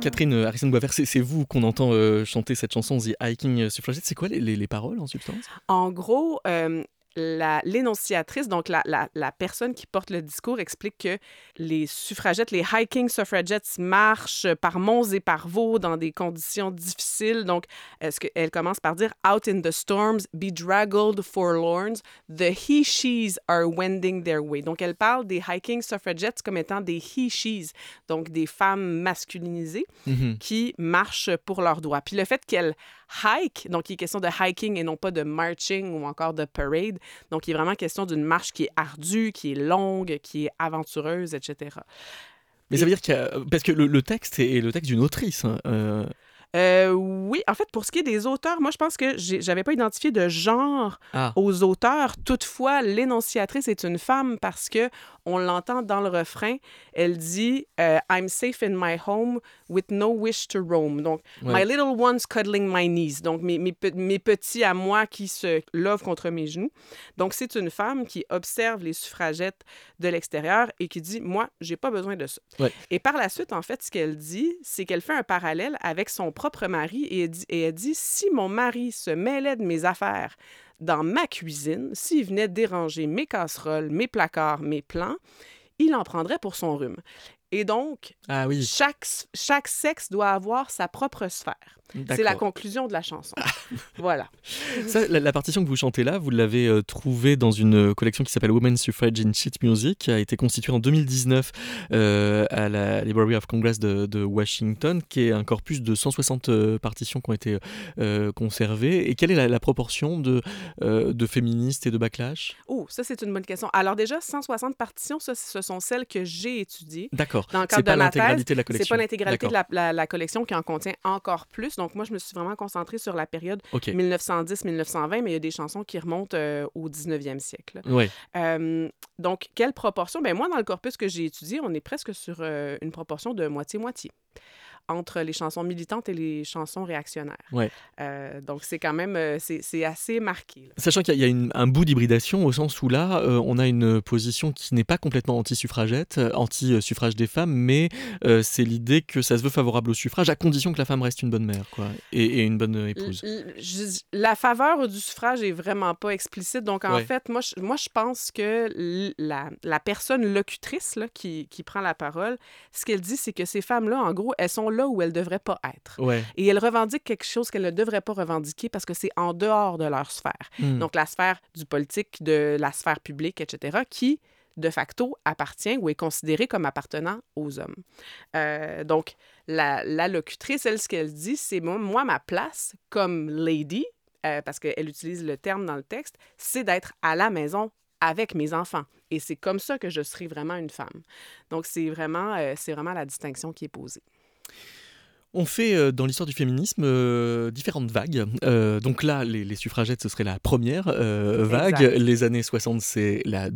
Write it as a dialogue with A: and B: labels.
A: Catherine Harrison-Boisvert, c'est vous qu'on entend chanter cette chanson The Hiking Suffragette. C'est quoi les paroles en substance?
B: En gros, l'énonciatrice, donc la personne qui porte le discours, explique que les suffragettes, les hiking suffragettes marchent par monts et par vaux dans des conditions difficiles. Donc, elle commence par dire « Out in the storms, bedraggled forlorns, the he-shes are wending their way ». Donc, elle parle des hiking suffragettes comme étant des he-shes, donc des femmes masculinisées
A: Mhm.
B: qui marchent pour leurs droits. Puis le fait qu'elles hike, donc il est question de hiking et non pas de marching ou encore de parade. Donc, il est vraiment question d'une marche qui est ardue, qui est longue, qui est aventureuse, etc.
A: Mais ça veut dire parce que le texte est le texte d'une autrice. Hein,
B: Oui, en fait, pour ce qui est des auteurs, moi, je pense que j'avais pas identifié de genre
A: Ah,
B: aux auteurs. Toutefois, l'énonciatrice est une femme parce que on l'entend dans le refrain. Elle dit I'm safe in my home with no wish to roam. Donc,
A: ouais.
B: my little ones cuddling my knees. Donc, mes petits à moi qui se lovent contre mes genoux. Donc, c'est une femme qui observe les suffragettes de l'extérieur et qui dit moi, j'ai pas besoin de ça.
A: Ouais.
B: Et par la suite, en fait, ce qu'elle dit, c'est qu'elle fait un parallèle avec son propre mari et elle dit si mon mari se mêlait de mes affaires dans ma cuisine, s'il venait déranger mes casseroles, mes placards, mes plans, il en prendrait pour son rhume. Et donc,
A: Ah oui,
B: chaque sexe doit avoir sa propre sphère. C'est la
A: d'accord.
B: conclusion de la chanson. Voilà.
A: Ça, la partition que vous chantez là, vous l'avez trouvée dans une collection qui s'appelle Women's Suffrage in Sheet Music, qui a été constituée en 2019 à la Library of Congress de Washington, qui est un corpus de 160 partitions qui ont été conservées. Et quelle est la proportion de féministes et de backlash?
B: Oh, ça, c'est une bonne question. Alors déjà, 160 partitions, ça, ce sont celles que j'ai étudiées.
A: D'accord,
B: Dans le
A: c'est
B: cadre
A: pas
B: de ma thèse,
A: l'intégralité de la
B: c'est
A: collection.
B: pas l'intégralité de
A: D'accord,
B: la collection qui en contient encore plus. Donc, moi, je me suis vraiment concentrée sur la période
A: ok.
B: 1910-1920, mais il y a des chansons qui remontent au 19e siècle.
A: Ouais.
B: Donc, quelle proportion? Ben moi, dans le corpus que j'ai étudié, on est presque sur une proportion de moitié-moitié entre les chansons militantes et les chansons réactionnaires.
A: Ouais.
B: Donc, c'est quand même, c'est assez marqué, là.
A: Sachant qu'il y a un bout d'hybridation au sens où là, on a une position qui n'est pas complètement anti-suffragette, anti-suffrage des femmes, mais c'est l'idée que ça se veut favorable au suffrage à condition que la femme reste une bonne mère, quoi, et une bonne épouse.
B: La faveur du suffrage est vraiment pas explicite. Donc, en
A: Ouais.
B: fait, moi, je pense que la personne locutrice là, qui prend la parole, ce qu'elle dit, c'est que ces femmes-là, en gros, elles sont là où elles devraient pas être.
A: Ouais.
B: Et elles revendiquent quelque chose qu'elles ne devraient pas revendiquer parce que c'est en dehors de leur sphère.
A: Hmm.
B: Donc, la sphère du politique, de la sphère publique, etc., qui, de facto, appartient ou est considérée comme appartenant aux hommes. Donc, la locutrice, elle, ce qu'elle dit, c'est moi, ma place comme lady, parce qu'elle utilise le terme dans le texte, c'est d'être à la maison avec mes enfants. Et c'est comme ça que je serai vraiment une femme. Donc, c'est vraiment la distinction qui est posée.
A: On fait dans l'histoire du féminisme différentes vagues. Donc là, les suffragettes, ce serait la première vague.
B: Exact.
A: Les années 60, c'est la